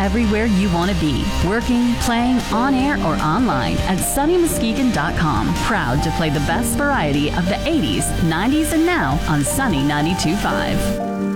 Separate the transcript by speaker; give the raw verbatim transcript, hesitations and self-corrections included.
Speaker 1: everywhere you want to be, working, playing, on air, or online at Sunny Muskegon dot com. Proud to play the best variety of the eighties, nineties, and now on Sunny ninety-two point five.